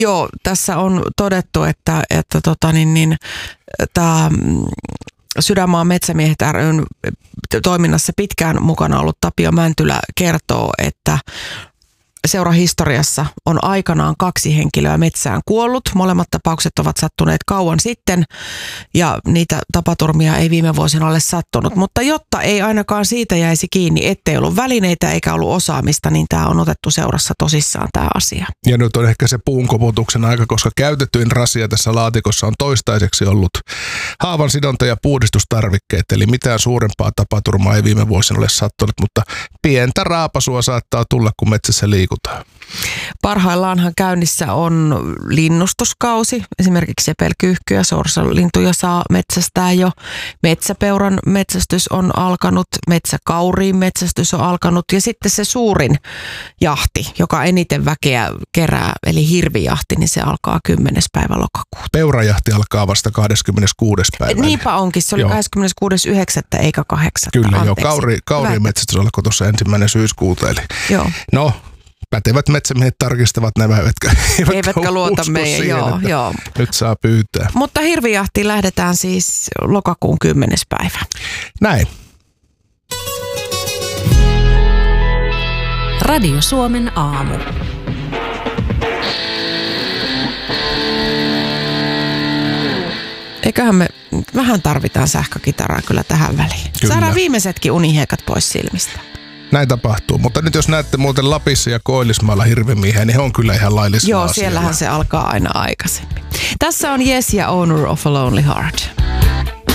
Joo, tässä on todettu, että tämä Sydänmaan metsämiehet ry:n toiminnassa pitkään mukana ollut Tapio Mäntylä kertoo, että seurahistoriassa on aikanaan 2 henkilöä metsään kuollut. Molemmat tapaukset ovat sattuneet kauan sitten ja niitä tapaturmia ei viime vuosina ole sattunut. Mutta jotta ei ainakaan siitä jäisi kiinni, ettei ollut välineitä eikä ollut osaamista, niin tämä on otettu seurassa tosissaan tämä asia. Ja nyt on ehkä se puun koputuksen aika, koska käytetyin rasia tässä laatikossa on toistaiseksi ollut haavan sidonta- ja puhdistustarvikkeet. Eli mitään suurempaa tapaturmaa ei viime vuosina ole sattunut, mutta pientä raapasua saattaa tulla, kun metsässä liikutaan. Parhaillaanhan käynnissä on linnustuskausi. Esimerkiksi sepelkyyhkyjä ja sorsalintuja saa metsästää jo. Metsäpeuran metsästys on alkanut, metsäkauriin metsästys on alkanut ja sitten se suurin jahti, joka eniten väkeä kerää, eli hirvijahti, niin se alkaa 10. päivä lokakuuta. Peurajahti alkaa vasta 26. päivä. Niinpä onkin, se oli 26.9. eikä 8. Kyllä, joo, kauriin metsästys alkoi tuossa 1. syyskuuta. Eli joo. No, pätevät metsämiehet tarkistavat nämä, eivätkä luota meihin, siihen, joo. Nyt saa pyytää. Mutta hirvijahtiin lähdetään siis lokakuun 10. päivä. Näin. Radio Suomen aamu. Eiköhän me vähän tarvitaan sähkökitaraa kyllä tähän väliin. Kyllä. Saadaan viimeisetkin unihiekat pois silmistä. Näin tapahtuu, mutta nyt jos näette muuten Lapissa ja Koillismaalla hirvimiehiä, niin he on kyllä ihan laillisella Joo, asialla. siellähän se alkaa aina aikaisemmin. Tässä on Yes ja Owner of a Lonely Heart.